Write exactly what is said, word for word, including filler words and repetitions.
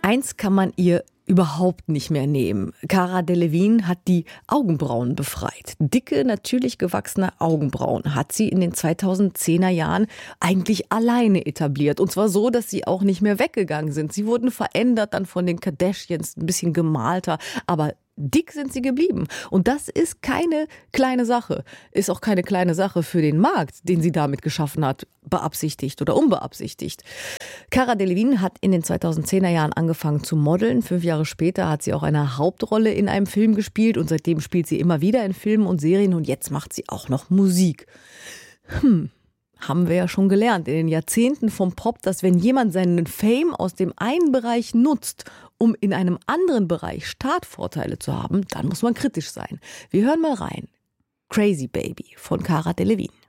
Eins kann man ihr überhaupt nicht mehr nehmen. Cara Delevingne hat die Augenbrauen befreit. Dicke, natürlich gewachsene Augenbrauen hat sie in den zweitausendzehner Jahren eigentlich alleine etabliert. Und zwar so, dass sie auch nicht mehr weggegangen sind. Sie wurden verändert dann von den Kardashians, ein bisschen gemalter, aber dick sind sie geblieben. Und das ist keine kleine Sache. Ist auch keine kleine Sache für den Markt, den sie damit geschaffen hat, beabsichtigt oder unbeabsichtigt. Cara Delevingne hat in den zweitausendzehner Jahren angefangen zu modeln. Fünf Jahre später hat sie auch eine Hauptrolle in einem Film gespielt und seitdem spielt sie immer wieder in Filmen und Serien und jetzt macht sie auch noch Musik. Hm. Haben wir ja schon gelernt in den Jahrzehnten vom Pop, dass wenn jemand seinen Fame aus dem einen Bereich nutzt, um in einem anderen Bereich Startvorteile zu haben, dann muss man kritisch sein. Wir hören mal rein. Crazy Baby von Cara Delevingne.